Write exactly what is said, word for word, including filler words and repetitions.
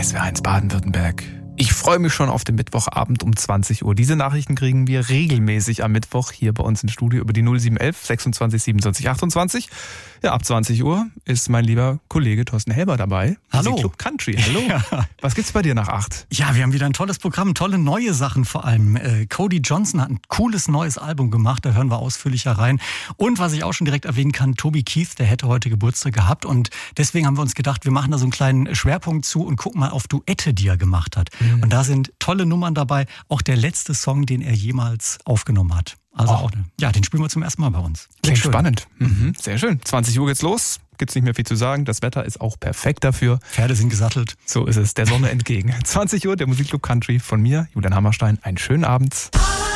S W R eins Baden-Württemberg. Ich freue mich schon auf den Mittwochabend um zwanzig Uhr. Diese Nachrichten kriegen wir regelmäßig am Mittwoch hier bei uns im Studio über die null sieben elf sechsundzwanzig siebenundzwanzig achtundzwanzig. Ja, ab zwanzig Uhr ist mein lieber Kollege Thorsten Helber dabei. Hallo. Club Country. Hallo. Ja. Was gibt's bei dir nach acht? Ja, wir haben wieder ein tolles Programm, tolle neue Sachen vor allem. Äh, Cody Johnson hat ein cooles neues Album gemacht, da hören wir ausführlicher rein. Und was ich auch schon direkt erwähnen kann, Toby Keith, der hätte heute Geburtstag gehabt. Und deswegen haben wir uns gedacht, wir machen da so einen kleinen Schwerpunkt zu und gucken mal auf Duette, die er gemacht hat. Mhm. Und da sind tolle Nummern dabei, auch der letzte Song, den er jemals aufgenommen hat. Also oh. auch, ja, den spielen wir zum ersten Mal bei uns. Klingt spannend. Mhm. Sehr schön. zwanzig Uhr geht's los. Gibt's nicht mehr viel zu sagen. Das Wetter ist auch perfekt dafür. Pferde sind gesattelt. So ist es. Der Sonne entgegen. zwanzig Uhr, der Musikclub Country von mir, Julian Hammerstein. Einen schönen Abend.